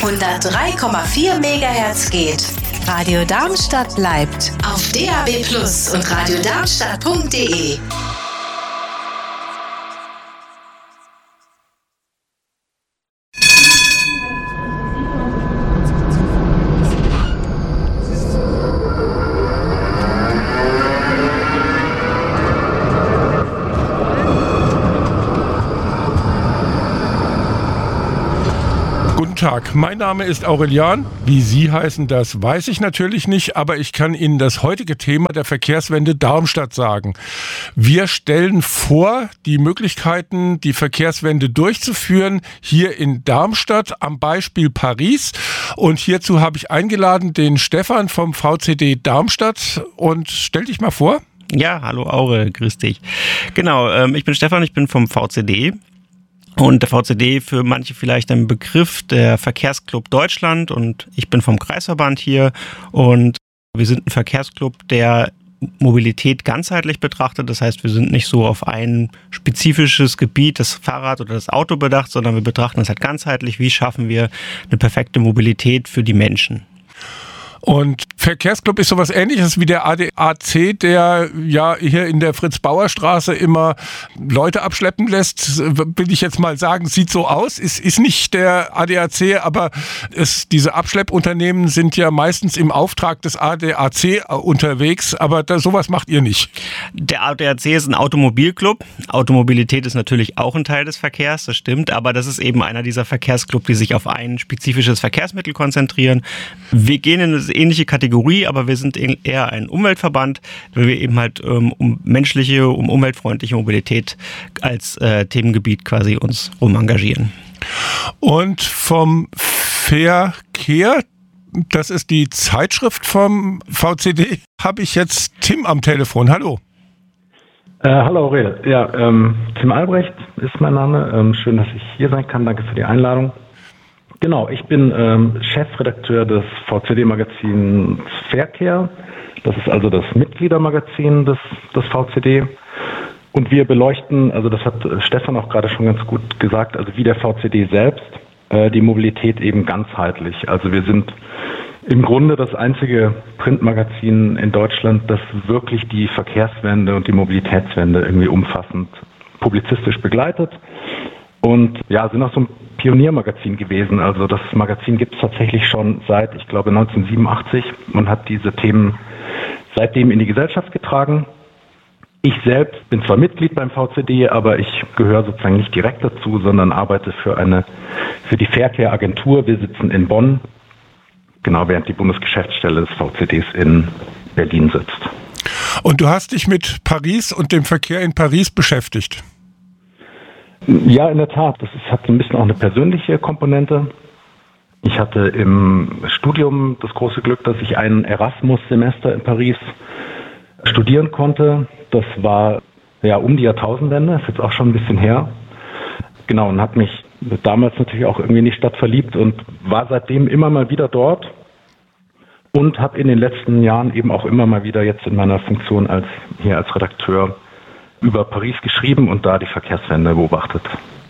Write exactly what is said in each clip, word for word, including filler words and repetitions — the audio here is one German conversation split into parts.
hundertdrei Komma vier Megahertz geht. Radio Darmstadt bleibt auf D A B Plus und radiodarmstadt punkt de. Tag, mein Name ist Aurelian. Wie Sie heißen, das weiß ich natürlich nicht, aber ich kann Ihnen das heutige Thema der Verkehrswende Darmstadt sagen. Wir stellen vor, die Möglichkeiten, die Verkehrswende durchzuführen, hier in Darmstadt am Beispiel Paris. Und hierzu habe ich eingeladen den Stefan vom V C D Darmstadt. Und stell dich mal vor. Ja, hallo Aure, grüß dich. Genau, ähm, ich bin Stefan, ich bin vom V C D. Und der V C D, für manche vielleicht ein Begriff, der Verkehrsclub Deutschland, und ich bin vom Kreisverband hier, und wir sind ein Verkehrsclub, der Mobilität ganzheitlich betrachtet. Das heißt, wir sind nicht so auf ein spezifisches Gebiet, das Fahrrad oder das Auto bedacht, sondern wir betrachten es halt ganzheitlich. Wie schaffen wir eine perfekte Mobilität für die Menschen? Und Verkehrsclub ist sowas Ähnliches wie der A D A C, der ja hier in der Fritz-Bauer-Straße immer Leute abschleppen lässt. Will ich jetzt mal sagen, sieht so aus. Ist, ist nicht der A D A C, aber es, diese Abschleppunternehmen sind ja meistens im Auftrag des A D A C unterwegs. Aber da, sowas macht ihr nicht. Der A D A C ist ein Automobilclub. Automobilität ist natürlich auch ein Teil des Verkehrs, das stimmt. Aber das ist eben einer dieser Verkehrsclubs, die sich auf ein spezifisches Verkehrsmittel konzentrieren. Wir gehen in eine ähnliche Kategorie, aber wir sind eher ein Umweltverband, weil wir eben halt ähm, um menschliche, um umweltfreundliche Mobilität als äh, Themengebiet quasi uns rum engagieren. Und vom Verkehr, das ist die Zeitschrift vom V C D, habe ich jetzt Tim am Telefon. Hallo. Äh, hallo Aurel. Ja, ähm, Tim Albrecht ist mein Name. Ähm, schön, dass ich hier sein kann. Danke für die Einladung. Genau, ich bin ähm, Chefredakteur des V C D-Magazins Verkehr. Das ist also das Mitgliedermagazin des, des V C D. Und wir beleuchten, also das hat Stefan auch gerade schon ganz gut gesagt, also wie der V C D selbst, äh, die Mobilität eben ganzheitlich. Also wir sind im Grunde das einzige Printmagazin in Deutschland, das wirklich die Verkehrswende und die Mobilitätswende irgendwie umfassend publizistisch begleitet. Und ja, sind auch so ein Pioniermagazin gewesen. Also das Magazin gibt es tatsächlich schon seit, ich glaube, neunzehnhundertsiebenundachtzig und hat diese Themen seitdem in die Gesellschaft getragen. Ich selbst bin zwar Mitglied beim V C D, aber ich gehöre sozusagen nicht direkt dazu, sondern arbeite für eine, für die Verkehr-Agentur. Wir sitzen in Bonn, genau, während die Bundesgeschäftsstelle des V C Ds in Berlin sitzt. Und du hast dich mit Paris und dem Verkehr in Paris beschäftigt? Ja, in der Tat. Das ist, hat so ein bisschen auch eine persönliche Komponente. Ich hatte im Studium das große Glück, dass ich ein Erasmus-Semester in Paris studieren konnte. Das war ja um die Jahrtausendwende, ist jetzt auch schon ein bisschen her. Genau, und habe mich damals natürlich auch irgendwie in die Stadt verliebt und war seitdem immer mal wieder dort und habe in den letzten Jahren eben auch immer mal wieder jetzt in meiner Funktion als hier als Redakteur über Paris geschrieben und da die Verkehrswende beobachtet.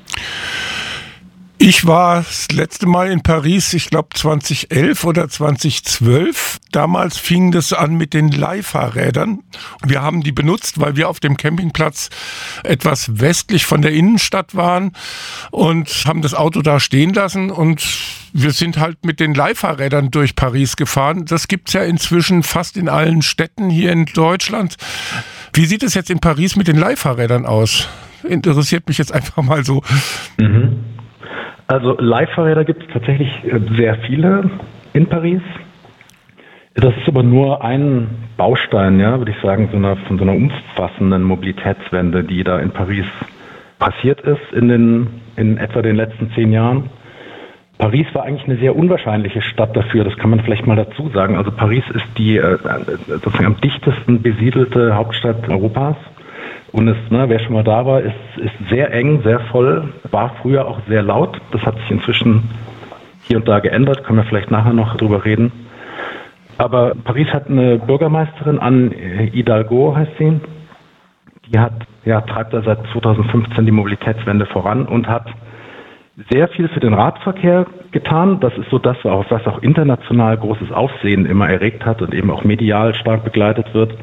Ich war das letzte Mal in Paris, ich glaube zweitausendelf oder zweitausendzwölf. Damals fing das an mit den Leihfahrrädern. Wir haben die benutzt, weil wir auf dem Campingplatz etwas westlich von der Innenstadt waren und haben das Auto da stehen lassen und wir sind halt mit den Leihfahrrädern durch Paris gefahren. Das gibt's ja inzwischen fast in allen Städten hier in Deutschland. Wie sieht es jetzt in Paris mit den Leihfahrrädern aus? Interessiert mich jetzt einfach mal so. Mhm. Also Leihfahrräder gibt es tatsächlich sehr viele in Paris. Das ist aber nur ein Baustein, ja, würde ich sagen, so einer, von so einer umfassenden Mobilitätswende, die da in Paris passiert ist in den in etwa den letzten zehn Jahren. Paris war eigentlich eine sehr unwahrscheinliche Stadt dafür, das kann man vielleicht mal dazu sagen. Also Paris ist die äh, sozusagen am dichtesten besiedelte Hauptstadt Europas. Und es, ne, wer schon mal da war, ist, ist sehr eng, sehr voll, war früher auch sehr laut. Das hat sich inzwischen hier und da geändert, können wir vielleicht nachher noch drüber reden. Aber Paris hat eine Bürgermeisterin, Anne Hidalgo heißt sie. Die hat, ja, treibt da seit zweitausendfünfzehn die Mobilitätswende voran und hat sehr viel für den Radverkehr getan. Das ist so das, was auch international großes Aufsehen immer erregt hat und eben auch medial stark begleitet wird.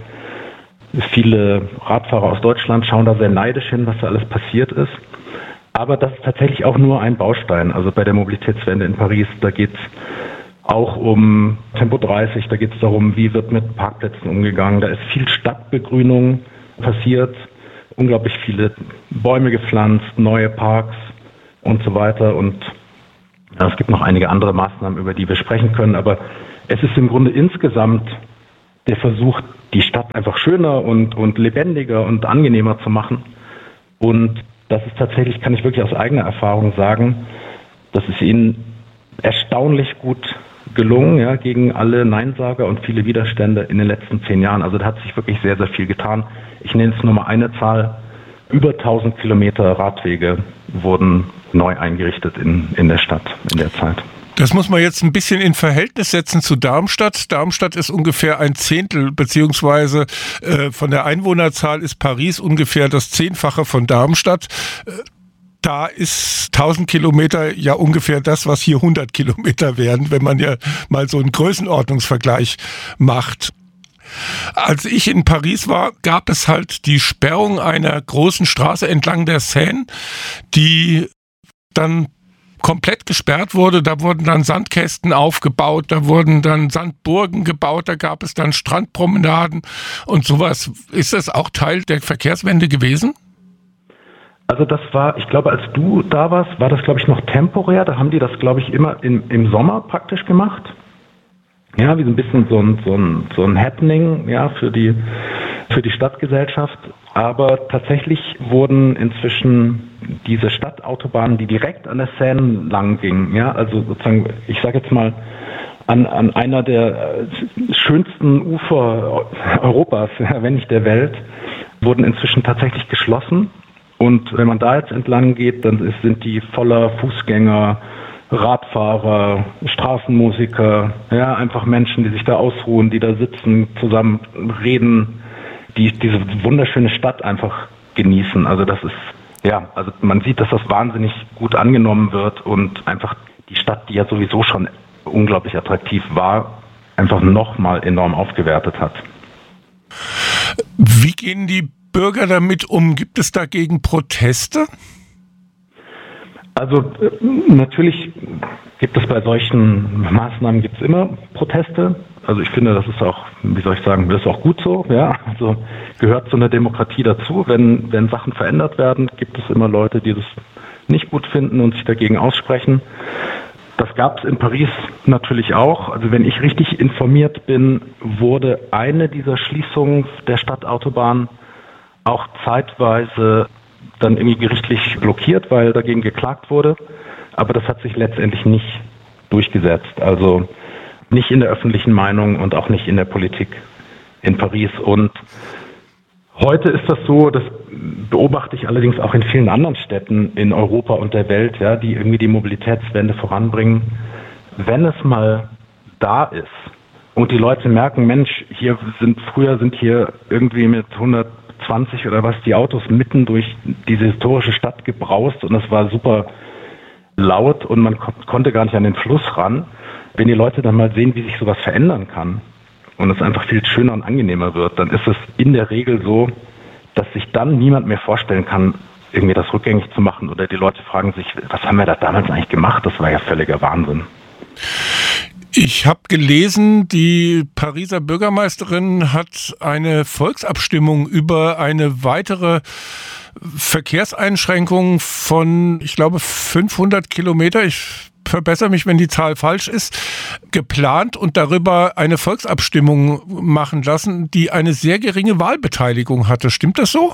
Viele Radfahrer aus Deutschland schauen da sehr neidisch hin, was da alles passiert ist. Aber das ist tatsächlich auch nur ein Baustein. Also bei der Mobilitätswende in Paris, da geht es auch um Tempo dreißig, da geht es darum, wie wird mit Parkplätzen umgegangen. Da ist viel Stadtbegrünung passiert, unglaublich viele Bäume gepflanzt, neue Parks und so weiter. Und ja, es gibt noch einige andere Maßnahmen, über die wir sprechen können. Aber es ist im Grunde insgesamt der Versuch, die Stadt einfach schöner und, und lebendiger und angenehmer zu machen. Und das ist tatsächlich, kann ich wirklich aus eigener Erfahrung sagen, das ist ihnen erstaunlich gut gelungen, ja, gegen alle Neinsager und viele Widerstände in den letzten zehn Jahren. Also da hat sich wirklich sehr, sehr viel getan. Ich nenne jetzt nur mal eine Zahl. Über tausend Kilometer Radwege wurden neu eingerichtet in, in der Stadt in der Zeit. Das muss man jetzt ein bisschen in Verhältnis setzen zu Darmstadt. Darmstadt ist ungefähr ein Zehntel, beziehungsweise äh, von der Einwohnerzahl ist Paris ungefähr das Zehnfache von Darmstadt. Äh, da ist tausend Kilometer ja ungefähr das, was hier hundert Kilometer wären, wenn man ja mal so einen Größenordnungsvergleich macht. Als ich in Paris war, gab es halt die Sperrung einer großen Straße entlang der Seine, die dann komplett gesperrt wurde. Da wurden dann Sandkästen aufgebaut, da wurden dann Sandburgen gebaut, da gab es dann Strandpromenaden und sowas. Ist das auch Teil der Verkehrswende gewesen? Also das war, ich glaube, als du da warst, war das, glaube ich, noch temporär. Da haben die das, glaube ich, immer im, im Sommer praktisch gemacht. Ja, wie so ein bisschen so ein, so ein, so ein Happening, ja, für die, für die Stadtgesellschaft. Aber tatsächlich wurden inzwischen diese Stadtautobahnen, die direkt an der Seine lang gingen, ja, also sozusagen, ich sage jetzt mal, an, an einer der schönsten Ufer Europas, wenn nicht der Welt, wurden inzwischen tatsächlich geschlossen. Und wenn man da jetzt entlang geht, dann ist, sind die voller Fußgänger, Radfahrer, Straßenmusiker, ja, einfach Menschen, die sich da ausruhen, die da sitzen, zusammen reden, die diese wunderschöne Stadt einfach genießen. Also das ist, ja, also man sieht, dass das wahnsinnig gut angenommen wird und einfach die Stadt, die ja sowieso schon unglaublich attraktiv war, einfach nochmal enorm aufgewertet hat. Wie gehen die Bürger damit um? Gibt es dagegen Proteste? Also natürlich gibt es bei solchen Maßnahmen gibt's immer Proteste. Also ich finde, das ist auch, wie soll ich sagen, das ist auch gut so. Ja, also gehört zu einer Demokratie dazu. Wenn wenn Sachen verändert werden, gibt es immer Leute, die das nicht gut finden und sich dagegen aussprechen. Das gab es in Paris natürlich auch. Also wenn ich richtig informiert bin, wurde eine dieser Schließungen der Stadtautobahn auch zeitweise dann irgendwie gerichtlich blockiert, weil dagegen geklagt wurde. Aber das hat sich letztendlich nicht durchgesetzt. Also nicht in der öffentlichen Meinung und auch nicht in der Politik in Paris. Und heute ist das so, das beobachte ich allerdings auch in vielen anderen Städten in Europa und der Welt, ja, die irgendwie die Mobilitätswende voranbringen. Wenn es mal da ist und die Leute merken, Mensch, hier sind früher sind hier irgendwie mit hundertzwanzig oder was die Autos mitten durch diese historische Stadt gebraust und es war super laut und man ko- konnte gar nicht an den Fluss ran. Wenn die Leute dann mal sehen, wie sich sowas verändern kann und es einfach viel schöner und angenehmer wird, dann ist es in der Regel so, dass sich dann niemand mehr vorstellen kann, irgendwie das rückgängig zu machen oder die Leute fragen sich, was haben wir da damals eigentlich gemacht? Das war ja völliger Wahnsinn. Ich habe gelesen, die Pariser Bürgermeisterin hat eine Volksabstimmung über eine weitere Verkehrseinschränkung von, ich glaube, fünfhundert Kilometer, ich verbessere mich, wenn die Zahl falsch ist, geplant und darüber eine Volksabstimmung machen lassen, die eine sehr geringe Wahlbeteiligung hatte. Stimmt das so?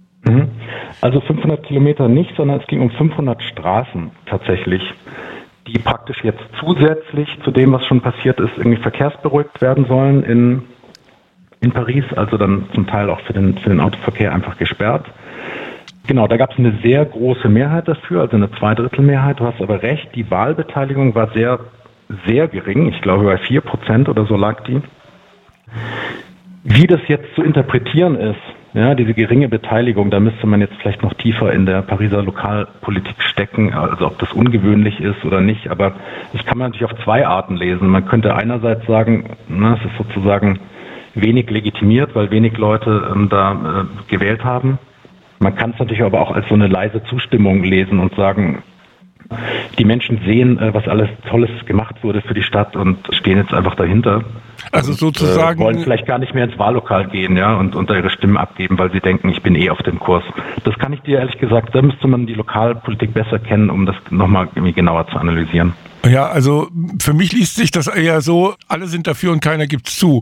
Also fünfhundert Kilometer nicht, sondern es ging um fünfhundert Straßen tatsächlich, die praktisch jetzt zusätzlich zu dem, was schon passiert ist, irgendwie verkehrsberuhigt werden sollen in, in Paris, also dann zum Teil auch für den, für den Autoverkehr einfach gesperrt. Genau, da gab es eine sehr große Mehrheit dafür, also eine Zweidrittelmehrheit. Du hast aber recht, die Wahlbeteiligung war sehr, sehr gering. Ich glaube, bei vier Prozent oder so lag die. Wie das jetzt zu interpretieren ist, ja, diese geringe Beteiligung, da müsste man jetzt vielleicht noch tiefer in der Pariser Lokalpolitik stecken, also ob das ungewöhnlich ist oder nicht, aber das kann man natürlich auf zwei Arten lesen. Man könnte einerseits sagen, na, es ist sozusagen wenig legitimiert, weil wenig Leute ähm, da äh, gewählt haben. Man kann es natürlich aber auch als so eine leise Zustimmung lesen und sagen, die Menschen sehen, äh, was alles Tolles gemacht wurde für die Stadt und stehen jetzt einfach dahinter. Also und, sozusagen äh, wollen vielleicht gar nicht mehr ins Wahllokal gehen, ja, und unter ihre Stimmen abgeben, weil sie denken, ich bin eh auf dem Kurs. Das kann ich dir ehrlich gesagt, da müsste man die Lokalpolitik besser kennen, um das nochmal irgendwie genauer zu analysieren. Ja, also für mich liest sich das eher so, alle sind dafür und keiner gibt's zu.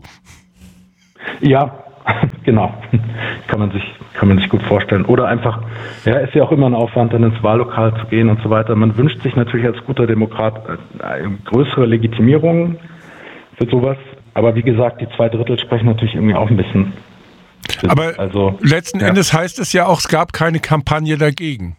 Ja, genau. Kann man sich, kann man sich gut vorstellen. Oder einfach, ja, ist ja auch immer ein Aufwand, dann ins Wahllokal zu gehen und so weiter. Man wünscht sich natürlich als guter Demokrat eine größere Legitimierung für sowas. Aber wie gesagt, die zwei Drittel sprechen natürlich irgendwie auch ein bisschen. Aber also, letzten ja. Endes heißt es ja auch, es gab keine Kampagne dagegen.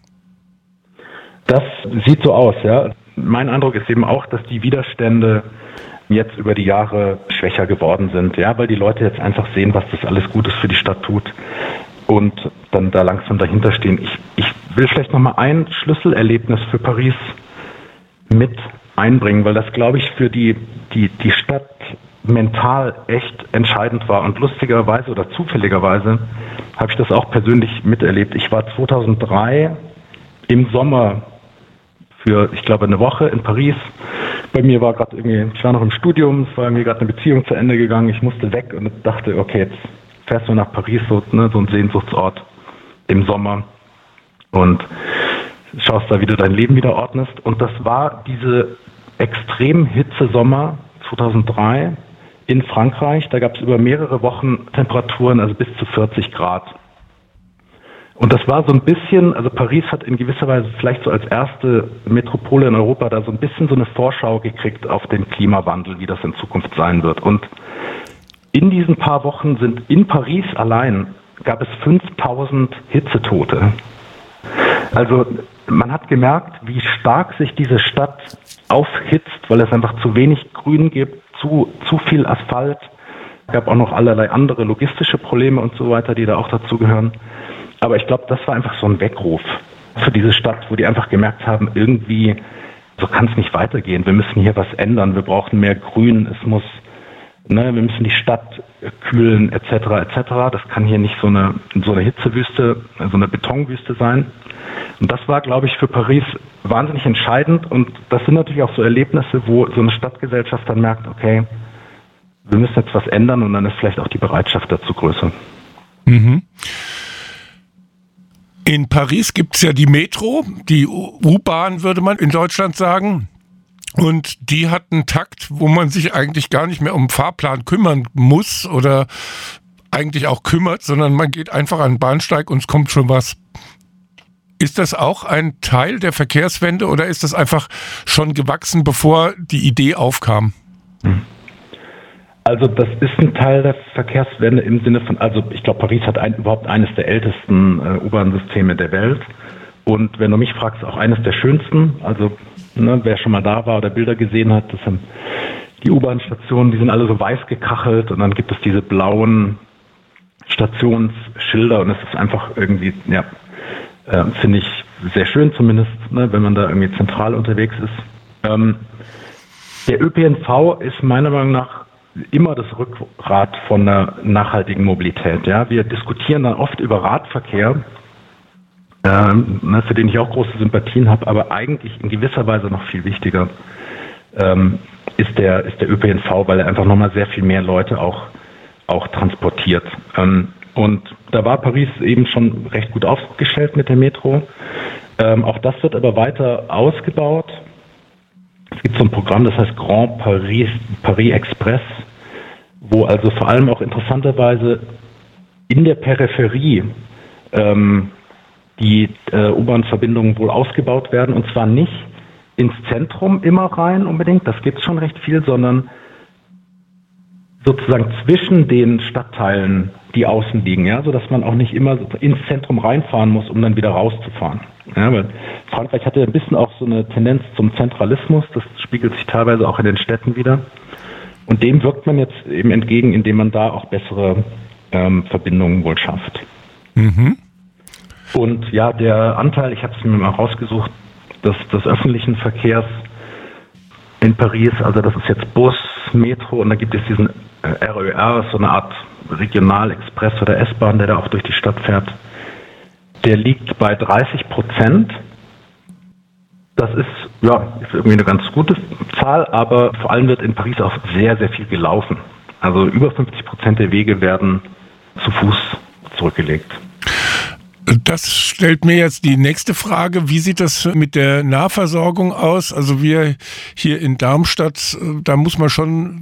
Das sieht so aus, ja. Mein Eindruck ist eben auch, dass die Widerstände jetzt über die Jahre schwächer geworden sind, ja, weil die Leute jetzt einfach sehen, was das alles Gutes für die Stadt tut und dann da langsam dahinter stehen. Ich, ich will vielleicht nochmal ein Schlüsselerlebnis für Paris mit einbringen, weil das, glaube ich, für die, die, die Stadt mental echt entscheidend war und lustigerweise oder zufälligerweise habe ich das auch persönlich miterlebt. Ich war zweitausenddrei im Sommer für, ich glaube, eine Woche in Paris. Bei mir war gerade irgendwie, ich war noch im Studium, es war irgendwie gerade eine Beziehung zu Ende gegangen, ich musste weg und dachte, okay, jetzt fährst du nach Paris, so, ne, so ein Sehnsuchtsort im Sommer und schaust da, wie du dein Leben wieder ordnest. Und das war diese extrem Hitze-Sommer zweitausenddrei in Frankreich. Da gab es über mehrere Wochen Temperaturen, also bis zu vierzig Grad. Und das war so ein bisschen, also Paris hat in gewisser Weise vielleicht so als erste Metropole in Europa da so ein bisschen so eine Vorschau gekriegt auf den Klimawandel, wie das in Zukunft sein wird. Und in diesen paar Wochen sind in Paris allein gab es fünftausend Hitzetote. Also man hat gemerkt, wie stark sich diese Stadt aufhitzt, weil es einfach zu wenig Grün gibt, zu, zu viel Asphalt. Es gab auch noch allerlei andere logistische Probleme und so weiter, die da auch dazugehören. Aber ich glaube, das war einfach so ein Weckruf für diese Stadt, wo die einfach gemerkt haben, irgendwie, so kann es nicht weitergehen. Wir müssen hier was ändern. Wir brauchen mehr Grün. Es muss, ne, wir müssen die Stadt kühlen, et cetera, et cetera. Das kann hier nicht so eine, so eine Hitzewüste, so eine Betonwüste sein. Und das war, glaube ich, für Paris wahnsinnig entscheidend. Und das sind natürlich auch so Erlebnisse, wo so eine Stadtgesellschaft dann merkt, okay, wir müssen jetzt was ändern und dann ist vielleicht auch die Bereitschaft dazu größer. Mhm. In Paris gibt es ja die Metro, die U-Bahn würde man in Deutschland sagen. Und die hat einen Takt, wo man sich eigentlich gar nicht mehr um den Fahrplan kümmern muss oder eigentlich auch kümmert, sondern man geht einfach an den Bahnsteig und es kommt schon was. Ist das auch ein Teil der Verkehrswende oder ist das einfach schon gewachsen, bevor die Idee aufkam? Also das ist ein Teil der Verkehrswende im Sinne von, also ich glaube, Paris hat ein, überhaupt eines der ältesten äh, U-Bahn-Systeme der Welt. Und wenn du mich fragst, auch eines der schönsten. Also ne, wer schon mal da war oder Bilder gesehen hat, das sind die U-Bahn-Stationen, die sind alle so weiß gekachelt und dann gibt es diese blauen Stationsschilder und es ist einfach irgendwie, ja, äh, finde ich sehr schön zumindest, ne, wenn man da irgendwie zentral unterwegs ist. Ähm, der Ö P N V ist meiner Meinung nach immer das Rückgrat von der nachhaltigen Mobilität. Ja, wir diskutieren dann oft über Radverkehr, ähm, ne, für den ich auch große Sympathien habe, aber eigentlich in gewisser Weise noch viel wichtiger ähm, ist der ist der Ö P N V, weil er einfach nochmal sehr viel mehr Leute auch auch transportiert. Ähm, und da war Paris eben schon recht gut aufgestellt mit der Metro. Ähm, auch das wird aber weiter ausgebaut. Es gibt so ein Programm, das heißt Grand Paris, Paris Express, wo also vor allem auch interessanterweise in der Peripherie ähm, die äh, U-Bahn-Verbindungen wohl ausgebaut werden. Und zwar nicht ins Zentrum immer rein unbedingt, das gibt es schon recht viel, sondern sozusagen zwischen den Stadtteilen, die außen liegen, ja, sodass man auch nicht immer ins Zentrum reinfahren muss, um dann wieder rauszufahren. Ja, weil Frankreich hatte ein bisschen auch so eine Tendenz zum Zentralismus, das spiegelt sich teilweise auch in den Städten wieder. Und dem wirkt man jetzt eben entgegen, indem man da auch bessere ähm, Verbindungen wohl schafft. Mhm. Und ja, der Anteil, ich habe es mir mal rausgesucht, des, des öffentlichen Verkehrs in Paris, also das ist jetzt Bus, Metro und da gibt es diesen R Ö R, so eine Art Regionalexpress oder S-Bahn, der da auch durch die Stadt fährt. Der liegt bei dreißig Prozent. Das ist, ja, ist irgendwie eine ganz gute Zahl, aber vor allem wird in Paris auch sehr, sehr viel gelaufen. Also über fünfzig Prozent der Wege werden zu Fuß zurückgelegt. Das stellt mir jetzt die nächste Frage. Wie sieht das mit der Nahversorgung aus? Also wir hier in Darmstadt, da muss man schon...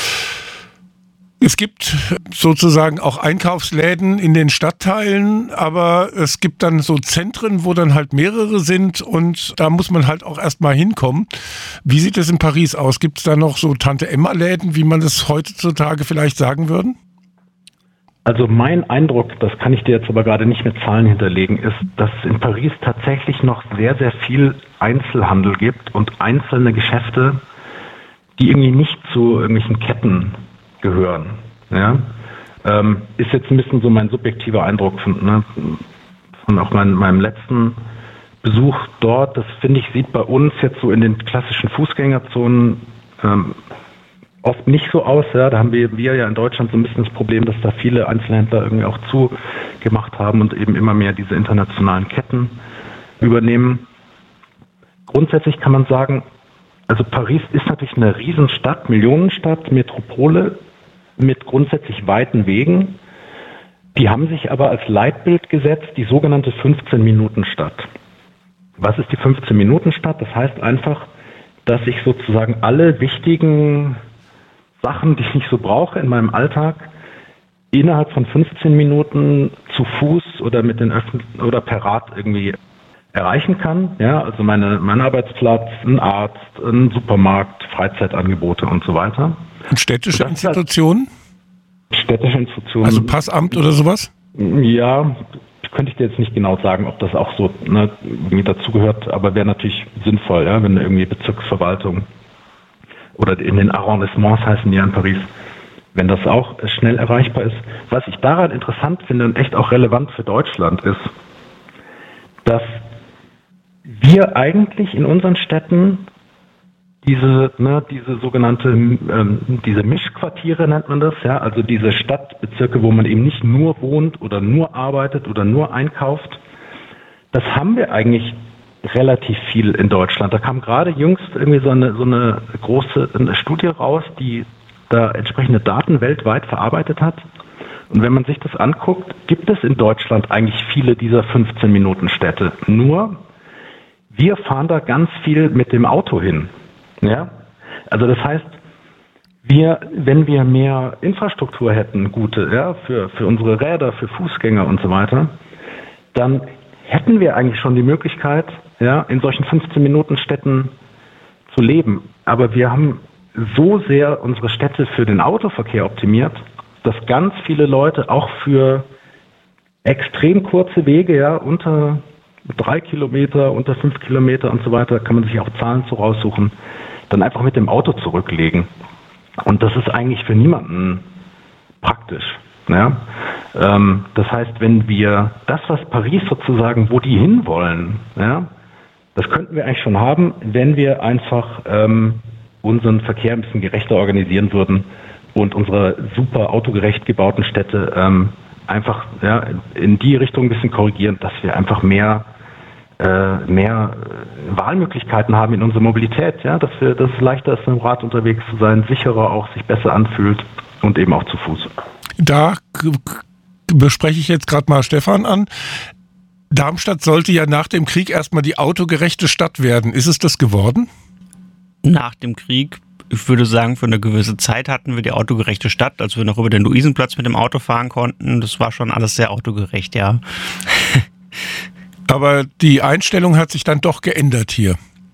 Es gibt sozusagen auch Einkaufsläden in den Stadtteilen, aber es gibt dann so Zentren, wo dann halt mehrere sind und da muss man halt auch erstmal hinkommen. Wie sieht es in Paris aus? Gibt es da noch so Tante-Emma-Läden, wie man es heutzutage vielleicht sagen würde? Also mein Eindruck, das kann ich dir jetzt aber gerade nicht mit Zahlen hinterlegen, ist, dass es in Paris tatsächlich noch sehr, sehr viel Einzelhandel gibt und einzelne Geschäfte, die irgendwie nicht zu irgendwelchen Ketten gehören. Ja? Ähm, ist jetzt ein bisschen so mein subjektiver Eindruck von, ne, von auch mein, meinem letzten Besuch dort. Das finde ich, sieht bei uns jetzt so in den klassischen Fußgängerzonen ähm, oft nicht so aus. Ja? Da haben wir, wir ja in Deutschland so ein bisschen das Problem, dass da viele Einzelhändler irgendwie auch zugemacht haben und eben immer mehr diese internationalen Ketten übernehmen. Grundsätzlich kann man sagen, also Paris ist natürlich eine Riesenstadt, Millionenstadt, Metropole mit grundsätzlich weiten Wegen. Die haben sich aber als Leitbild gesetzt, die sogenannte fünfzehn-Minuten-Stadt. Was ist die fünfzehn-Minuten-Stadt? Das heißt einfach, dass ich sozusagen alle wichtigen Sachen, die ich so brauche in meinem Alltag, innerhalb von fünfzehn Minuten zu Fuß oder mit den Öffn- oder per Rad irgendwie erreichen kann. Ja, also meine, mein Arbeitsplatz, ein Arzt, ein Supermarkt, Freizeitangebote und so weiter. Und städtische und Institutionen? Städtische Institutionen. Also Passamt oder sowas? Ja, könnte ich dir jetzt nicht genau sagen, ob das auch so, ne, irgendwie dazugehört, aber wäre natürlich sinnvoll, ja, wenn irgendwie Bezirksverwaltung oder in den Arrondissements heißen die ja in Paris, wenn das auch schnell erreichbar ist. Was ich daran interessant finde und echt auch relevant für Deutschland ist, dass wir eigentlich in unseren Städten diese, ne, diese sogenannte, ähm, diese Mischquartiere nennt man das, ja, also diese Stadtbezirke, wo man eben nicht nur wohnt oder nur arbeitet oder nur einkauft, das haben wir eigentlich relativ viel in Deutschland. Da kam gerade jüngst irgendwie so eine, so eine große eine Studie raus, die da entsprechende Daten weltweit verarbeitet hat. Und wenn man sich das anguckt, gibt es in Deutschland eigentlich viele dieser fünfzehn-Minuten-Städte. Nur, wir fahren da ganz viel mit dem Auto hin. Ja? Also das heißt, wir, wenn wir mehr Infrastruktur hätten, gute, ja, für, für unsere Räder, für Fußgänger und so weiter, dann hätten wir eigentlich schon die Möglichkeit, ja, in solchen fünfzehn-Minuten-Städten zu leben. Aber wir haben so sehr unsere Städte für den Autoverkehr optimiert, dass ganz viele Leute auch für extrem kurze Wege, ja, unter drei Kilometer, unter fünf Kilometer und so weiter, kann man sich auch Zahlen zu raussuchen, dann einfach mit dem Auto zurücklegen. Und das ist eigentlich für niemanden praktisch. Ja? Ähm, das heißt, wenn wir das, was Paris sozusagen, wo die hinwollen, ja, das könnten wir eigentlich schon haben, wenn wir einfach ähm, unseren Verkehr ein bisschen gerechter organisieren würden und unsere super autogerecht gebauten Städte ähm, einfach ja, in die Richtung ein bisschen korrigieren, dass wir einfach mehr, äh, mehr Wahlmöglichkeiten haben in unserer Mobilität, ja, dass, wir, dass es leichter ist, mit dem Rad unterwegs zu sein, sicherer auch, sich besser anfühlt und eben auch zu Fuß. Da k- bespreche ich jetzt gerade mal Stefan an. Darmstadt sollte ja nach dem Krieg erstmal die autogerechte Stadt werden. Ist es das geworden? Nach dem Krieg, ich würde sagen, für eine gewisse Zeit hatten wir die autogerechte Stadt, als wir noch über den Luisenplatz mit dem Auto fahren konnten. Das war schon alles sehr autogerecht, ja. Aber die Einstellung hat sich dann doch geändert hier.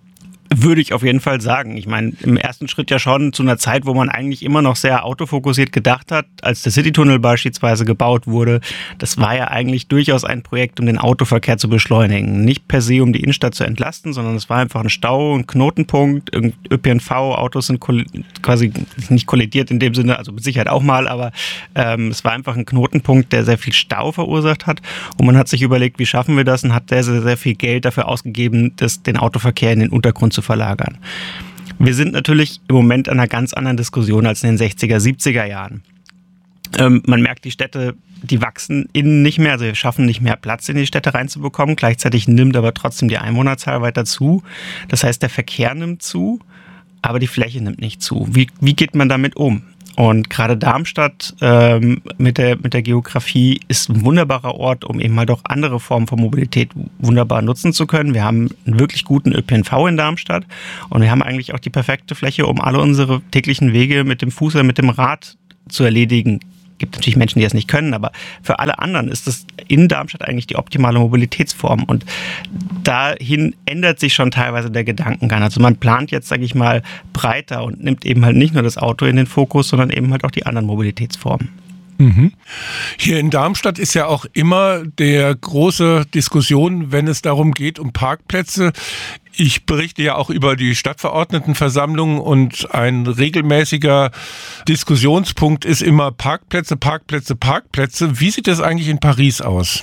Würde ich auf jeden Fall sagen. Ich meine, im ersten Schritt ja schon zu einer Zeit, wo man eigentlich immer noch sehr autofokussiert gedacht hat, als der Citytunnel beispielsweise gebaut wurde. Das war ja eigentlich durchaus ein Projekt, um den Autoverkehr zu beschleunigen. Nicht per se, um die Innenstadt zu entlasten, sondern es war einfach ein Stau, ein Knotenpunkt, Ö P N V, Autos sind quasi nicht kollidiert in dem Sinne, also mit Sicherheit auch mal, aber ähm, es war einfach ein Knotenpunkt, der sehr viel Stau verursacht hat. Und man hat sich überlegt, wie schaffen wir das, und hat sehr, sehr, sehr viel Geld dafür ausgegeben, das, den Autoverkehr in den Untergrund zu verlagern. Wir sind natürlich im Moment an einer ganz anderen Diskussion als in den sechziger, siebziger Jahren. Ähm, man merkt, die Städte, die wachsen innen nicht mehr, also wir schaffen nicht mehr Platz in die Städte reinzubekommen. Gleichzeitig nimmt aber trotzdem die Einwohnerzahl weiter zu. Das heißt, der Verkehr nimmt zu, aber die Fläche nimmt nicht zu. Wie, wie geht man damit um? Und gerade Darmstadt ähm, mit der, mit der Geografie ist ein wunderbarer Ort, um eben halt auch andere Formen von Mobilität wunderbar nutzen zu können. Wir haben einen wirklich guten Ö P N V in Darmstadt und wir haben eigentlich auch die perfekte Fläche, um alle unsere täglichen Wege mit dem Fuß oder mit dem Rad zu erledigen. Gibt natürlich Menschen, die das nicht können, aber für alle anderen ist das in Darmstadt eigentlich die optimale Mobilitätsform. Und dahin ändert sich schon teilweise der Gedankengang. Also man plant jetzt, sage ich mal, breiter und nimmt eben halt nicht nur das Auto in den Fokus, sondern eben halt auch die anderen Mobilitätsformen. Mhm. Hier in Darmstadt ist ja auch immer der große Diskussion, wenn es darum geht, um Parkplätze. Ich berichte ja auch über die Stadtverordnetenversammlung und ein regelmäßiger Diskussionspunkt ist immer Parkplätze, Parkplätze, Parkplätze. Wie sieht das eigentlich in Paris aus?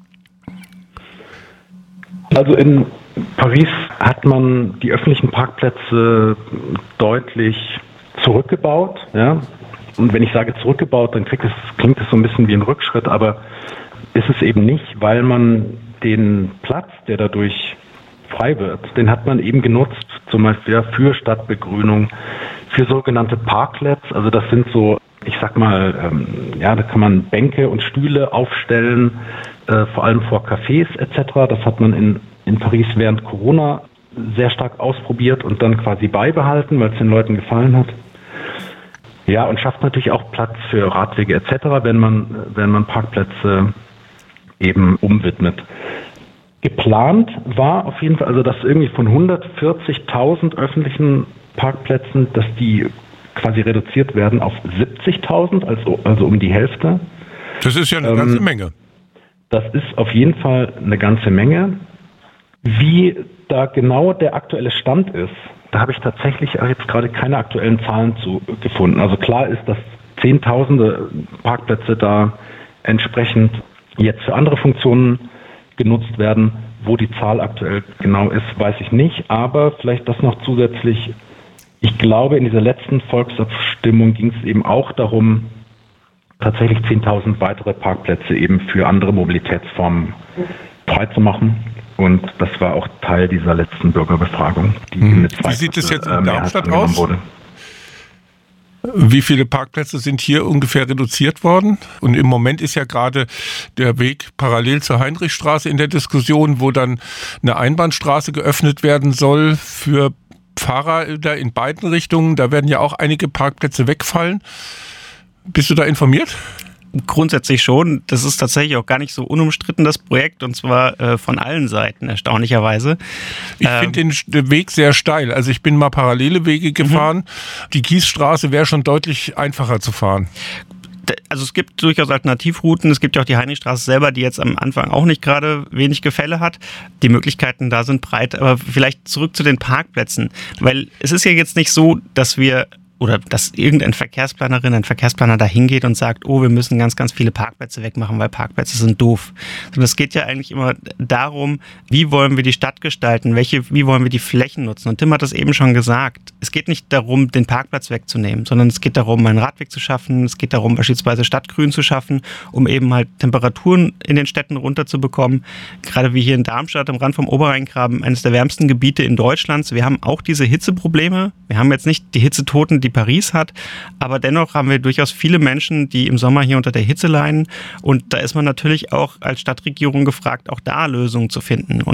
Also in Paris hat man die öffentlichen Parkplätze deutlich zurückgebaut, ja. Und wenn ich sage zurückgebaut, dann klingt es, klingt es so ein bisschen wie ein Rückschritt, aber ist es eben nicht, weil man den Platz, der dadurch frei wird, den hat man eben genutzt, zum Beispiel für Stadtbegrünung, für sogenannte Parklets. Also das sind so, ich sag mal, ähm, ja, da kann man Bänke und Stühle aufstellen, äh, vor allem vor Cafés et cetera. Das hat man in, in Paris während Corona sehr stark ausprobiert und dann quasi beibehalten, weil es den Leuten gefallen hat. Ja, und schafft natürlich auch Platz für Radwege et cetera, wenn man, wenn man Parkplätze eben umwidmet. Geplant war auf jeden Fall, also dass irgendwie von hundertvierzigtausend öffentlichen Parkplätzen, dass die quasi reduziert werden auf siebzigtausend, also, also um die Hälfte. Das ist ja eine ähm, ganze Menge. Das ist auf jeden Fall eine ganze Menge. Wie da genau der aktuelle Stand ist, da habe ich tatsächlich jetzt gerade keine aktuellen Zahlen zu gefunden. Also klar ist, dass Zehntausende Parkplätze da entsprechend jetzt für andere Funktionen genutzt werden. Wo die Zahl aktuell genau ist, weiß ich nicht. Aber vielleicht das noch zusätzlich. Ich glaube, in dieser letzten Volksabstimmung ging es eben auch darum, tatsächlich zehntausend weitere Parkplätze eben für andere Mobilitätsformen freizumachen. Und das war auch Teil dieser letzten Bürgerbefragung. Die hm. mit Wie sieht es jetzt in Darmstadt aus? Wurde. Wie viele Parkplätze sind hier ungefähr reduziert worden? Und im Moment ist ja gerade der Weg parallel zur Heinrichstraße in der Diskussion, wo dann eine Einbahnstraße geöffnet werden soll für Fahrräder in beiden Richtungen. Da werden ja auch einige Parkplätze wegfallen. Bist du da informiert? Grundsätzlich schon. Das ist tatsächlich auch gar nicht so unumstritten, das Projekt, und zwar äh, von allen Seiten, erstaunlicherweise. Ich ähm, finde den Weg sehr steil. Also ich bin mal parallele Wege gefahren. Mhm. Die Kiesstraße wäre schon deutlich einfacher zu fahren. Also es gibt durchaus Alternativrouten. Es gibt ja auch die Heinrichstraße selber, die jetzt am Anfang auch nicht gerade wenig Gefälle hat. Die Möglichkeiten da sind breit. Aber vielleicht zurück zu den Parkplätzen. Weil es ist ja jetzt nicht so, dass wir oder dass irgendein Verkehrsplanerin, ein Verkehrsplaner da hingeht und sagt, oh, wir müssen ganz, ganz viele Parkplätze wegmachen, weil Parkplätze sind doof. Sondern es geht ja eigentlich immer darum, wie wollen wir die Stadt gestalten, welche, wie wollen wir die Flächen nutzen. Und Tim hat das eben schon gesagt. Es geht nicht darum, den Parkplatz wegzunehmen, sondern es geht darum, einen Radweg zu schaffen. Es geht darum, beispielsweise Stadtgrün zu schaffen, um eben halt Temperaturen in den Städten runterzubekommen. Gerade wie hier in Darmstadt am Rand vom Oberrheingraben, eines der wärmsten Gebiete in Deutschlands. Wir haben auch diese Hitzeprobleme. Wir haben jetzt nicht die Hitzetoten, die Paris hat, aber dennoch haben wir durchaus viele Menschen, die im Sommer hier unter der Hitze leiden, und da ist man natürlich auch als Stadtregierung gefragt, auch da Lösungen zu finden. Und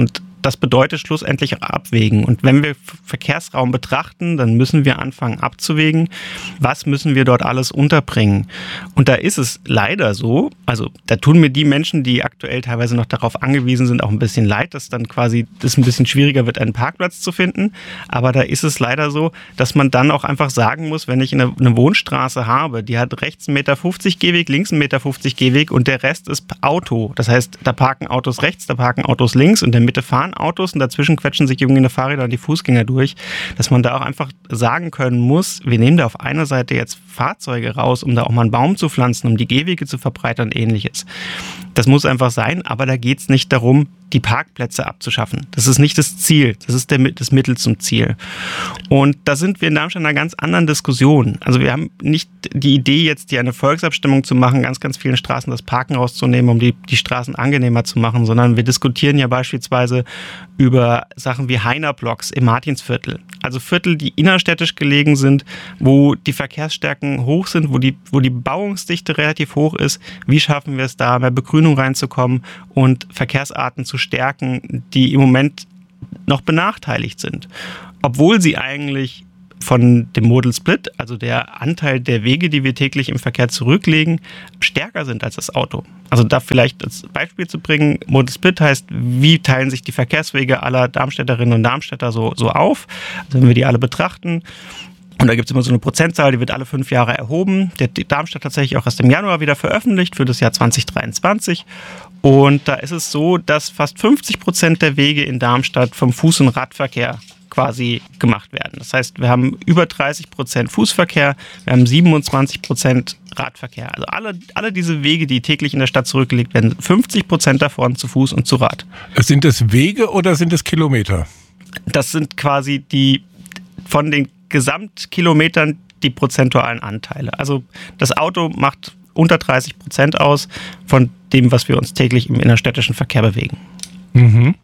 das bedeutet schlussendlich auch abwägen. Und wenn wir Verkehrsraum betrachten, dann müssen wir anfangen abzuwägen, was müssen wir dort alles unterbringen. Und da ist es leider so, also da tun mir die Menschen, die aktuell teilweise noch darauf angewiesen sind, auch ein bisschen leid, dass dann quasi es ein bisschen schwieriger wird, einen Parkplatz zu finden. Aber da ist es leider so, dass man dann auch einfach sagen muss, wenn ich eine, eine Wohnstraße habe, die hat rechts einen Meter fünfzig Gehweg, links einen Meter fünfzig Gehweg und der Rest ist Auto. Das heißt, da parken Autos rechts, da parken Autos links und in der Mitte fahren Autos und dazwischen quetschen sich irgendwie Fahrräder und die Fußgänger durch, dass man da auch einfach sagen können muss, wir nehmen da auf einer Seite jetzt Fahrzeuge raus, um da auch mal einen Baum zu pflanzen, um die Gehwege zu verbreitern und ähnliches. Das muss einfach sein, aber da geht es nicht darum, die Parkplätze abzuschaffen. Das ist nicht das Ziel, das ist der, das Mittel zum Ziel. Und da sind wir in Darmstadt in einer ganz anderen Diskussion. Also wir haben nicht die Idee jetzt, hier eine Volksabstimmung zu machen, ganz, ganz vielen Straßen das Parken rauszunehmen, um die, die Straßen angenehmer zu machen, sondern wir diskutieren ja beispielsweise über Sachen wie Heiner-Blocks im Martinsviertel. Also Viertel, die innerstädtisch gelegen sind, wo die Verkehrsstärken hoch sind, wo die, wo die Bebauungsdichte relativ hoch ist. Wie schaffen wir es da, mehr Begrünung reinzukommen und Verkehrsarten zu stärken, die im Moment noch benachteiligt sind. Obwohl sie eigentlich von dem Modal Split, also der Anteil der Wege, die wir täglich im Verkehr zurücklegen, stärker sind als das Auto. Also da vielleicht als Beispiel zu bringen, Modal Split heißt, wie teilen sich die Verkehrswege aller Darmstädterinnen und Darmstädter so, so auf? Also wenn wir die alle betrachten, und da gibt es immer so eine Prozentzahl, die wird alle fünf Jahre erhoben. Der Darmstadt tatsächlich auch erst im Januar wieder veröffentlicht für das Jahr zwanzig dreiundzwanzig. Und da ist es so, dass fast fünfzig Prozent der Wege in Darmstadt vom Fuß- und Radverkehr quasi gemacht werden. Das heißt, wir haben über dreißig Prozent Fußverkehr, wir haben siebenundzwanzig Prozent Radverkehr. Also alle, alle diese Wege, die täglich in der Stadt zurückgelegt werden, fünfzig Prozent davon zu Fuß und zu Rad. Sind das Wege oder sind es Kilometer? Das sind quasi die von den Gesamtkilometern die prozentualen Anteile. Also das Auto macht unter dreißig Prozent aus von dem, was wir uns täglich im innerstädtischen Verkehr bewegen. Mhm.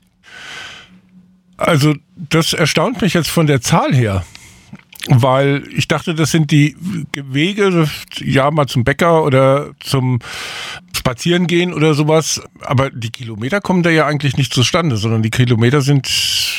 Also das erstaunt mich jetzt von der Zahl her, weil ich dachte, das sind die Wege, ja mal zum Bäcker oder zum Spazierengehen oder sowas, aber die Kilometer kommen da ja eigentlich nicht zustande, sondern die Kilometer sind,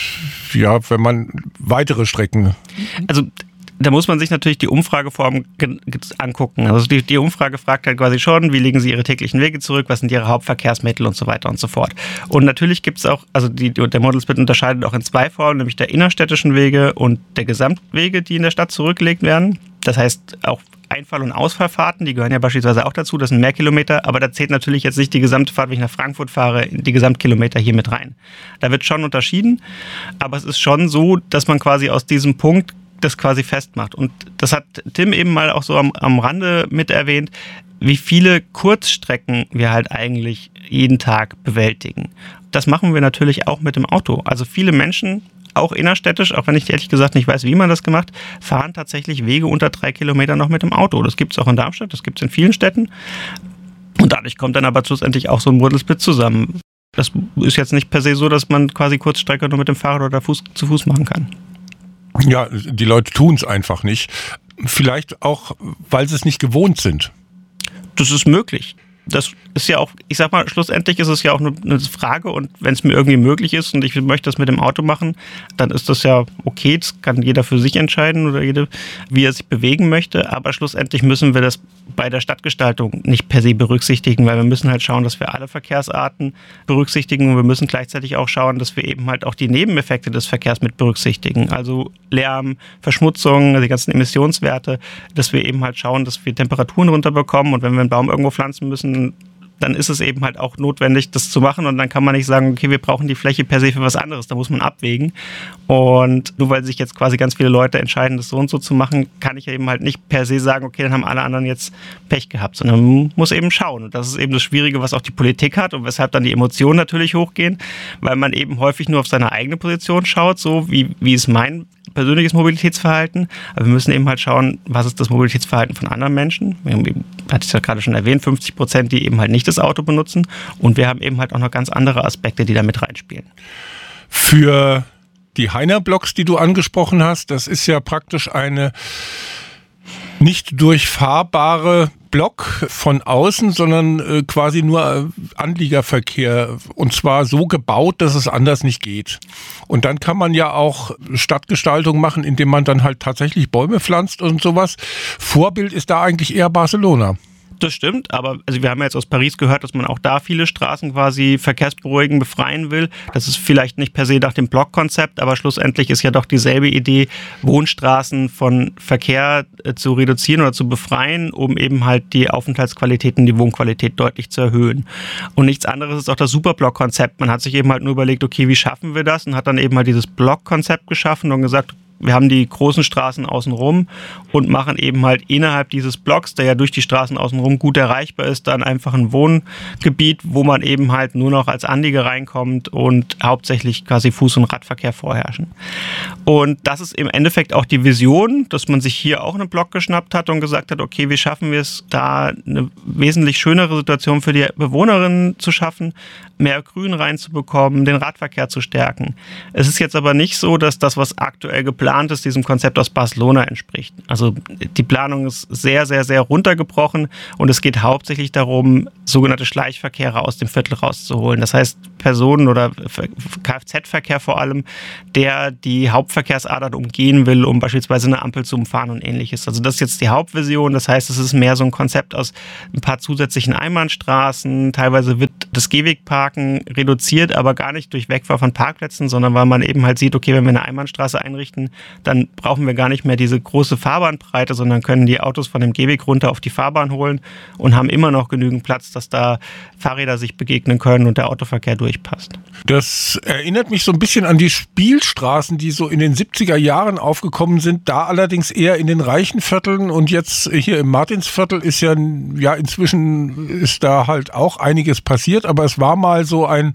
ja, wenn man weitere Strecken... Also da muss man sich natürlich die Umfrageform angucken. Also die, die Umfrage fragt halt quasi schon, wie legen Sie Ihre täglichen Wege zurück, was sind Ihre Hauptverkehrsmittel und so weiter und so fort. Und natürlich gibt es auch, also die, der Modal Split unterscheidet auch in zwei Formen, nämlich der innerstädtischen Wege und der Gesamtwege, die in der Stadt zurückgelegt werden. Das heißt auch Einfall- und Ausfallfahrten, die gehören ja beispielsweise auch dazu, das sind mehr Kilometer, aber da zählt natürlich jetzt nicht die gesamte Fahrt, wenn ich nach Frankfurt fahre, die Gesamtkilometer hier mit rein. Da wird schon unterschieden, aber es ist schon so, dass man quasi aus diesem Punkt das quasi festmacht. Und das hat Tim eben mal auch so am, am Rande mit erwähnt, wie viele Kurzstrecken wir halt eigentlich jeden Tag bewältigen. Das machen wir natürlich auch mit dem Auto. Also viele Menschen, auch innerstädtisch, auch wenn ich ehrlich gesagt nicht weiß, wie man das gemacht, fahren tatsächlich Wege unter drei Kilometer noch mit dem Auto. Das gibt es auch in Darmstadt, das gibt es in vielen Städten. Und dadurch kommt dann aber schlussendlich auch so ein Modal Split zusammen. Das ist jetzt nicht per se so, dass man quasi Kurzstrecke nur mit dem Fahrrad oder Fuß, zu Fuß machen kann. Ja, die Leute tun es einfach nicht. Vielleicht auch, weil sie es nicht gewohnt sind. Das ist möglich. Das ist ja auch, ich sag mal, schlussendlich ist es ja auch eine Frage und wenn es mir irgendwie möglich ist und ich möchte das mit dem Auto machen, dann ist das ja okay, das kann jeder für sich entscheiden oder jede, wie er sich bewegen möchte, aber schlussendlich müssen wir das bei der Stadtgestaltung nicht per se berücksichtigen, weil wir müssen halt schauen, dass wir alle Verkehrsarten berücksichtigen und wir müssen gleichzeitig auch schauen, dass wir eben halt auch die Nebeneffekte des Verkehrs mit berücksichtigen, also Lärm, Verschmutzung, die ganzen Emissionswerte, dass wir eben halt schauen, dass wir Temperaturen runterbekommen und wenn wir einen Baum irgendwo pflanzen müssen, dann ist es eben halt auch notwendig, das zu machen und dann kann man nicht sagen, okay, wir brauchen die Fläche per se für was anderes, da muss man abwägen und nur weil sich jetzt quasi ganz viele Leute entscheiden, das so und so zu machen, kann ich eben halt nicht per se sagen, okay, dann haben alle anderen jetzt Pech gehabt, sondern man muss eben schauen und das ist eben das Schwierige, was auch die Politik hat und weshalb dann die Emotionen natürlich hochgehen, weil man eben häufig nur auf seine eigene Position schaut, so wie, wie ist mein persönliches Mobilitätsverhalten, aber wir müssen eben halt schauen, was ist das Mobilitätsverhalten von anderen Menschen. Wir haben eben, hatte ich ja gerade schon erwähnt, fünfzig Prozent, die eben halt nicht das Auto benutzen und wir haben eben halt auch noch ganz andere Aspekte, die da mit reinspielen. Für die Heiner-Blocks, die du angesprochen hast, das ist ja praktisch eine Nicht durchfahrbare Block von außen, sondern äh, quasi nur äh, Anliegerverkehr, und zwar so gebaut, dass es anders nicht geht. Und dann kann man ja auch Stadtgestaltung machen, indem man dann halt tatsächlich Bäume pflanzt und sowas. Vorbild ist da eigentlich eher Barcelona. Das stimmt, aber also wir haben ja jetzt aus Paris gehört, dass man auch da viele Straßen quasi verkehrsberuhigen, befreien will. Das ist vielleicht nicht per se nach dem Blockkonzept, aber schlussendlich ist ja doch dieselbe Idee, Wohnstraßen von Verkehr äh, zu reduzieren oder zu befreien, um eben halt die Aufenthaltsqualität und die Wohnqualität deutlich zu erhöhen. Und nichts anderes ist auch das Superblock-Konzept. Man hat sich eben halt nur überlegt, okay, wie schaffen wir das? Und hat dann eben halt dieses Blockkonzept geschaffen und gesagt, wir haben die großen Straßen außenrum und machen eben halt innerhalb dieses Blocks, der ja durch die Straßen außenrum gut erreichbar ist, dann einfach ein Wohngebiet, wo man eben halt nur noch als Anlieger reinkommt und hauptsächlich quasi Fuß- und Radverkehr vorherrschen. Und das ist im Endeffekt auch die Vision, dass man sich hier auch einen Block geschnappt hat und gesagt hat, okay, wie schaffen wir es, da eine wesentlich schönere Situation für die Bewohnerinnen zu schaffen, mehr Grün reinzubekommen, den Radverkehr zu stärken. Es ist jetzt aber nicht so, dass das, was aktuell geplant ist, diesem Konzept aus Barcelona entspricht. Also die Planung ist sehr, sehr, sehr runtergebrochen und es geht hauptsächlich darum, sogenannte Schleichverkehre aus dem Viertel rauszuholen. Das heißt, Personen- oder Kfz-Verkehr vor allem, der die Hauptverkehrsadern umgehen will, um beispielsweise eine Ampel zu umfahren und ähnliches. Also das ist jetzt die Hauptvision. Das heißt, es ist mehr so ein Konzept aus ein paar zusätzlichen Einbahnstraßen. Teilweise wird das Gehwegparken reduziert, aber gar nicht durch Wegfall von Parkplätzen, sondern weil man eben halt sieht, okay, wenn wir eine Einbahnstraße einrichten, dann brauchen wir gar nicht mehr diese große Fahrbahnbreite, sondern können die Autos von dem Gehweg runter auf die Fahrbahn holen und haben immer noch genügend Platz, dass da Fahrräder sich begegnen können und der Autoverkehr durchpasst. Das erinnert mich so ein bisschen an die Spielstraßen, die so in den siebziger Jahren aufgekommen sind, da allerdings eher in den reichen Vierteln, und jetzt hier im Martinsviertel ist ja, ja inzwischen ist da halt auch einiges passiert, aber es war mal so ein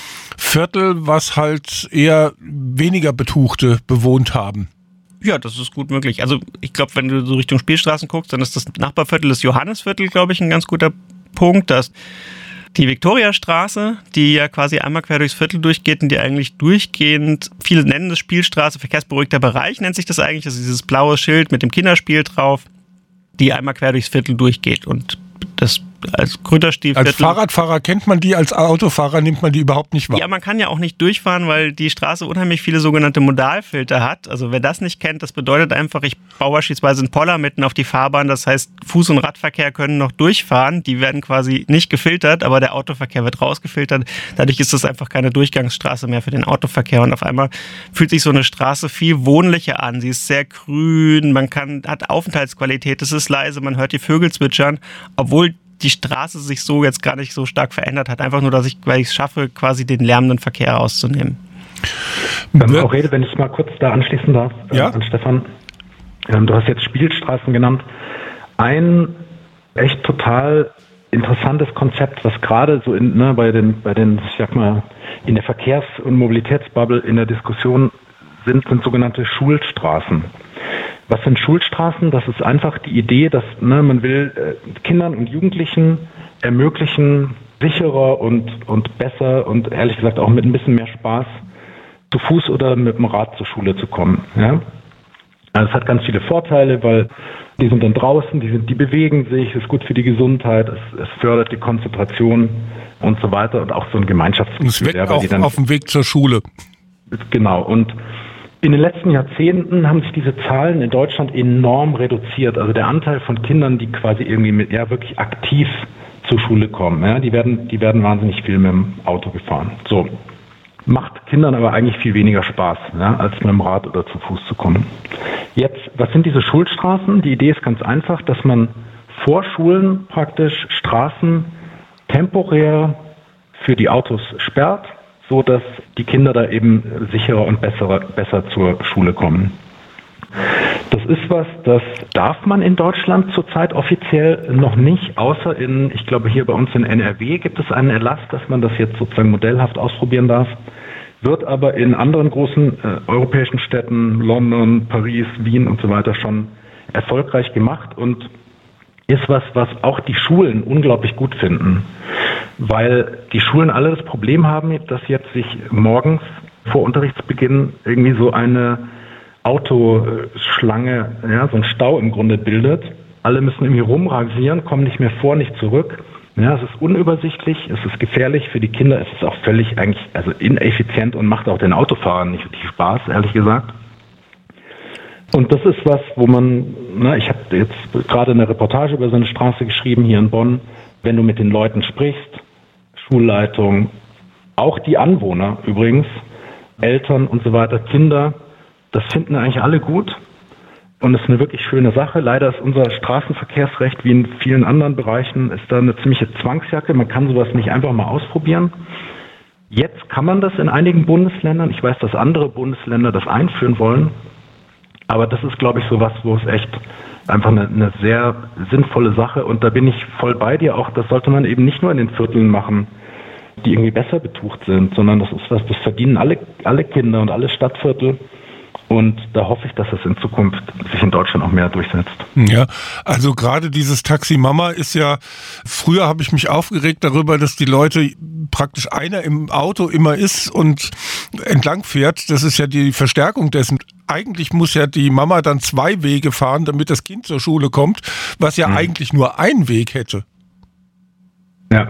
Viertel, was halt eher weniger Betuchte bewohnt haben. Ja, das ist gut möglich. Also ich glaube, wenn du so Richtung Spielstraßen guckst, dann ist das Nachbarviertel, das Johannisviertel, glaube ich, ein ganz guter Punkt. Das die Viktoriastraße, die ja quasi einmal quer durchs Viertel durchgeht und die eigentlich durchgehend, viele nennen es Spielstraße, verkehrsberuhigter Bereich nennt sich das eigentlich, das ist dieses blaue Schild mit dem Kinderspiel drauf, die einmal quer durchs Viertel durchgeht und das als Gründerstiefviertel. Als Fahrradfahrer kennt man die, als Autofahrer nimmt man die überhaupt nicht wahr. Ja, man kann ja auch nicht durchfahren, weil die Straße unheimlich viele sogenannte Modalfilter hat. Also wer das nicht kennt, das bedeutet einfach, ich baue beispielsweise einen Poller mitten auf die Fahrbahn. Das heißt, Fuß- und Radverkehr können noch durchfahren. Die werden quasi nicht gefiltert, aber der Autoverkehr wird rausgefiltert. Dadurch ist das einfach keine Durchgangsstraße mehr für den Autoverkehr. Und auf einmal fühlt sich so eine Straße viel wohnlicher an. Sie ist sehr grün, man kann, hat Aufenthaltsqualität, es ist leise, man hört die Vögel zwitschern, obwohl die Straße sich so jetzt gar nicht so stark verändert hat. Einfach nur, dass ich, weil ich es schaffe, quasi den lärmenden Verkehr auszunehmen. Ähm, auch Rede, wenn ich mal kurz da anschließen darf, ja? äh, an Stefan. Ähm, du hast jetzt Spielstraßen genannt. Ein echt total interessantes Konzept, was gerade so in, ne, bei den, bei den, ich sag mal, in der Verkehrs- und Mobilitätsbubble in der Diskussion sind, sind sogenannte Schulstraßen. Was sind Schulstraßen? Das ist einfach die Idee, dass ne, man will äh, Kindern und Jugendlichen ermöglichen, sicherer und, und besser und ehrlich gesagt auch mit ein bisschen mehr Spaß zu Fuß oder mit dem Rad zur Schule zu kommen. Ja? Also es hat ganz viele Vorteile, weil die sind dann draußen, die, sind, die bewegen sich, es ist gut für die Gesundheit, es, es fördert die Konzentration und so weiter und auch so ein Gemeinschaftsgefühl. Und es weckt ja, auch dann, auf dem Weg zur Schule. Genau, und in den letzten Jahrzehnten haben sich diese Zahlen in Deutschland enorm reduziert. Also der Anteil von Kindern, die quasi irgendwie mit, ja, wirklich aktiv zur Schule kommen, ja, die werden, die werden wahnsinnig viel mit dem Auto gefahren. So. Macht Kindern aber eigentlich viel weniger Spaß, ja, als mit dem Rad oder zu Fuß zu kommen. Jetzt, was sind diese Schulstraßen? Die Idee ist ganz einfach, dass man vor Schulen praktisch Straßen temporär für die Autos sperrt, so dass die Kinder da eben sicherer und besser, besser zur Schule kommen. Das ist was, das darf man in Deutschland zurzeit offiziell noch nicht, außer in, ich glaube hier bei uns in N R W gibt es einen Erlass, dass man das jetzt sozusagen modellhaft ausprobieren darf, wird aber in anderen großen äh, europäischen Städten, London, Paris, Wien und so weiter schon erfolgreich gemacht und ist was, was auch die Schulen unglaublich gut finden. Weil die Schulen alle das Problem haben, dass jetzt sich morgens vor Unterrichtsbeginn irgendwie so eine Autoschlange, ja, so ein Stau im Grunde bildet. Alle müssen irgendwie rumrasieren, kommen nicht mehr vor, nicht zurück. Ja, es ist unübersichtlich, es ist gefährlich für die Kinder, es ist auch völlig eigentlich, also ineffizient und macht auch den Autofahrern nicht wirklich Spaß, ehrlich gesagt. Und das ist was, wo man, na, ich habe jetzt gerade eine Reportage über so eine Straße geschrieben hier in Bonn, wenn du mit den Leuten sprichst, Schulleitung, auch die Anwohner übrigens, Eltern und so weiter, Kinder, das finden eigentlich alle gut und es ist eine wirklich schöne Sache. Leider ist unser Straßenverkehrsrecht wie in vielen anderen Bereichen ist da eine ziemliche Zwangsjacke. Man kann sowas nicht einfach mal ausprobieren. Jetzt kann man das in einigen Bundesländern. Ich weiß, dass andere Bundesländer das einführen wollen. Aber das ist, glaube ich, sowas, wo es echt einfach eine, eine sehr sinnvolle Sache und da bin ich voll bei dir auch. Das sollte man eben nicht nur in den Vierteln machen, die irgendwie besser betucht sind, sondern das ist was, das verdienen alle, alle Kinder und alle Stadtviertel. Und da hoffe ich, dass es in Zukunft sich in Deutschland auch mehr durchsetzt. Ja, also gerade dieses Taxi Mama ist ja, früher habe ich mich aufgeregt darüber, dass die Leute praktisch einer im Auto immer ist und entlang fährt. Das ist ja die Verstärkung dessen. Eigentlich muss ja die Mama dann zwei Wege fahren, damit das Kind zur Schule kommt, was ja mhm. eigentlich nur einen Weg hätte. Ja.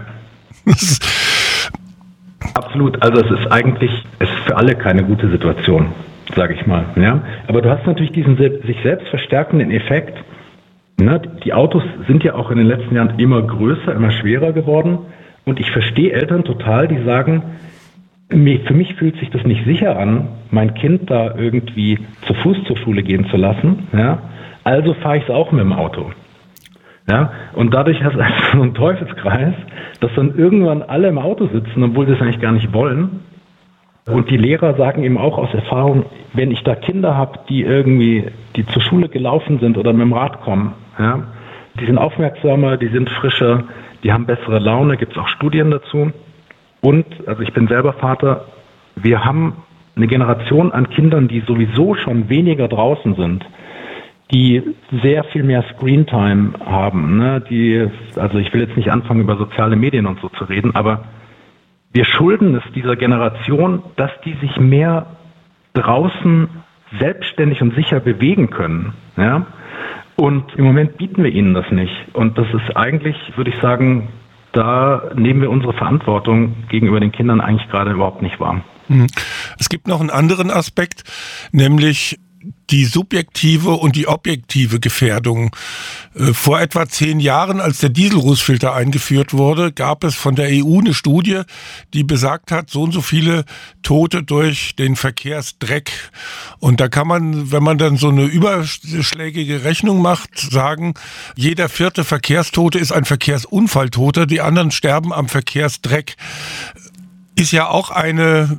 Absolut. Also es ist eigentlich, es ist für alle keine gute Situation, sage ich mal. Ja? Aber du hast natürlich diesen sich selbst verstärkenden Effekt. Ne? Die Autos sind ja auch in den letzten Jahren immer größer, immer schwerer geworden. Und ich verstehe Eltern total, die sagen, für mich fühlt sich das nicht sicher an, mein Kind da irgendwie zu Fuß zur Schule gehen zu lassen. Ja? Also fahre ich es auch mit dem Auto. Ja? Und dadurch hast du so einen Teufelskreis, dass dann irgendwann alle im Auto sitzen, obwohl sie es eigentlich gar nicht wollen. Und die Lehrer sagen eben auch aus Erfahrung, wenn ich da Kinder habe, die irgendwie, die zur Schule gelaufen sind oder mit dem Rad kommen, ja, die sind aufmerksamer, die sind frischer, die haben bessere Laune, gibt es auch Studien dazu. Und, also ich bin selber Vater, wir haben eine Generation an Kindern, die sowieso schon weniger draußen sind, die sehr viel mehr Screentime haben, ne, die, also ich will jetzt nicht anfangen, über soziale Medien und so zu reden, aber wir schulden es dieser Generation, dass die sich mehr draußen selbstständig und sicher bewegen können. Ja? Und im Moment bieten wir ihnen das nicht. Und das ist eigentlich, würde ich sagen, da nehmen wir unsere Verantwortung gegenüber den Kindern eigentlich gerade überhaupt nicht wahr. Es gibt noch einen anderen Aspekt, nämlich die subjektive und die objektive Gefährdung. Vor etwa zehn Jahren, als der Dieselrußfilter eingeführt wurde, gab es von der E U eine Studie, die besagt hat, so und so viele Tote durch den Verkehrsdreck. Und da kann man, wenn man dann so eine überschlägige Rechnung macht, sagen, jeder vierte Verkehrstote ist ein Verkehrsunfalltoter, die anderen sterben am Verkehrsdreck. Ist ja auch eine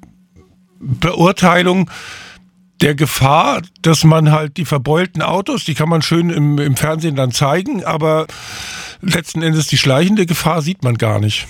Beurteilung der Gefahr, dass man halt die verbeulten Autos, die kann man schön im, im Fernsehen dann zeigen, aber letzten Endes die schleichende Gefahr sieht man gar nicht.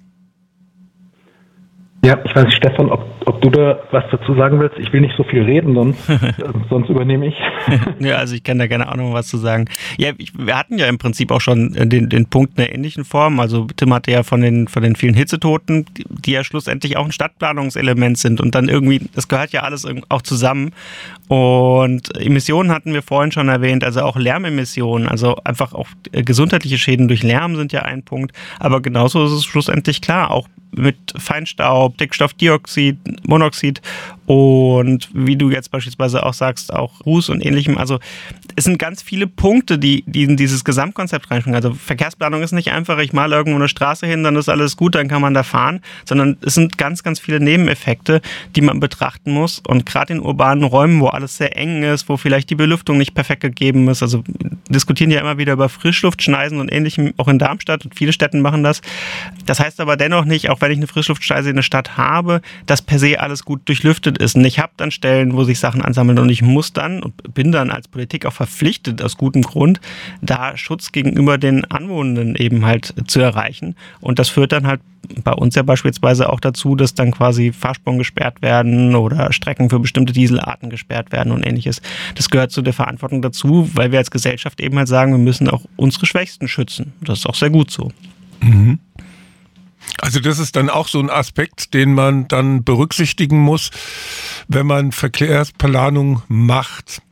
Ja, ich weiß nicht, Stefan, ob, ob du da was dazu sagen willst. Ich will nicht so viel reden, sonst, sonst übernehme ich. Ja, also ich kann da gerne auch noch was zu sagen. Ja, ich, wir hatten ja im Prinzip auch schon den, den Punkt in einer ähnlichen Form. Also Tim hatte ja von den, von den vielen Hitzetoten, die, die ja schlussendlich auch ein Stadtplanungselement sind und dann irgendwie, das gehört ja alles auch zusammen. Und Emissionen hatten wir vorhin schon erwähnt, also auch Lärmemissionen, also einfach auch gesundheitliche Schäden durch Lärm sind ja ein Punkt. Aber genauso ist es schlussendlich klar, auch mit Feinstaub, Dickstoffdioxid, Monoxid und wie du jetzt beispielsweise auch sagst, auch Ruß und ähnlichem. Also es sind ganz viele Punkte, die, die in dieses Gesamtkonzept reinspringen. Also Verkehrsplanung ist nicht einfach, ich male irgendwo eine Straße hin, dann ist alles gut, dann kann man da fahren, sondern es sind ganz, ganz viele Nebeneffekte, die man betrachten muss. Und gerade in urbanen Räumen, wo alles sehr eng ist, wo vielleicht die Belüftung nicht perfekt gegeben ist, also wir diskutieren ja immer wieder über Frischluftschneisen und ähnlichem, auch in Darmstadt und viele Städte machen das. Das heißt aber dennoch nicht, auch wenn ich eine Frischluftschneise in der Stadt habe, dass per se alles gut durchlüftet ist. Und ich habe dann Stellen, wo sich Sachen ansammeln und ich muss dann und bin dann als Politik auch verpflichtet, aus gutem Grund, da Schutz gegenüber den Anwohnenden eben halt zu erreichen. Und das führt dann halt bei uns ja beispielsweise auch dazu, dass dann quasi Fahrspuren gesperrt werden oder Strecken für bestimmte Dieselarten gesperrt werden und ähnliches. Das gehört zu der Verantwortung dazu, weil wir als Gesellschaft eben halt sagen, wir müssen auch unsere Schwächsten schützen. Das ist auch sehr gut so. Mhm. Also das ist dann auch so ein Aspekt, den man dann berücksichtigen muss, wenn man Verkehrsplanung macht.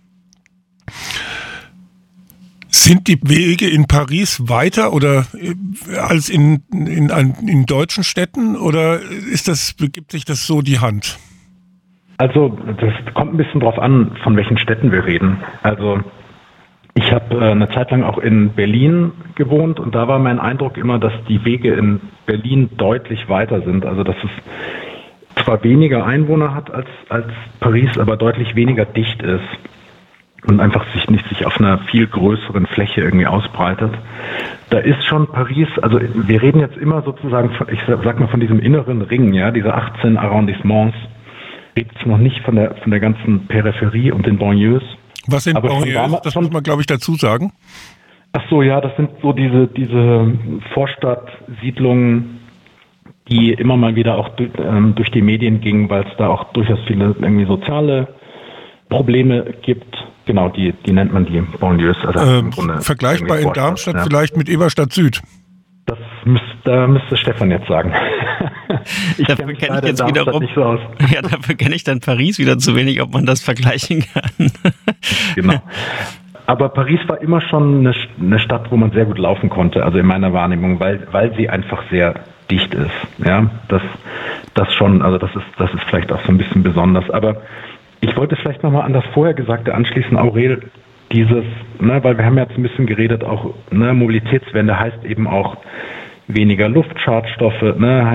Sind die Wege in Paris weiter oder als in, in, in deutschen Städten oder ist das, gibt sich das so die Hand? Also das kommt ein bisschen drauf an, von welchen Städten wir reden. Also ich habe äh, eine Zeit lang auch in Berlin gewohnt und da war mein Eindruck immer, dass die Wege in Berlin deutlich weiter sind. Also dass es zwar weniger Einwohner hat als, als Paris, aber deutlich weniger dicht ist und einfach sich nicht sich auf einer viel größeren Fläche irgendwie ausbreitet. Da ist schon Paris, also wir reden jetzt immer sozusagen, von, ich sag mal von diesem inneren Ring, ja, diese achtzehn Arrondissements, redet es noch nicht von der von der ganzen Peripherie und den Banlieues. Was sind Banlieues? Das muss man, glaube ich, dazu sagen. Ach so, ja, das sind so diese diese Vorstadtsiedlungen, die immer mal wieder auch durch, ähm, durch die Medien gingen, weil es da auch durchaus viele irgendwie soziale Probleme gibt. Genau, die die nennt man die Banlieues. Also ähm, vergleichbar in Darmstadt ja. Vielleicht mit Eberstadt Süd. Das müsste, da müsste Stefan jetzt sagen. Ich dafür kenne ich jetzt wiederum, nicht so aus. Ja, dafür kenne ich dann Paris wieder zu wenig, ob man das vergleichen kann. Genau. Aber Paris war immer schon eine, eine Stadt, wo man sehr gut laufen konnte, also in meiner Wahrnehmung, weil, weil sie einfach sehr dicht ist. Ja, das, das schon, also das ist, das ist vielleicht auch so ein bisschen besonders. Aber ich wollte vielleicht nochmal an das vorher Gesagte anschließen, Aurel, dieses, ne, weil wir haben jetzt ein bisschen geredet, auch ne, Mobilitätswende heißt eben auch weniger Luftschadstoffe, ne,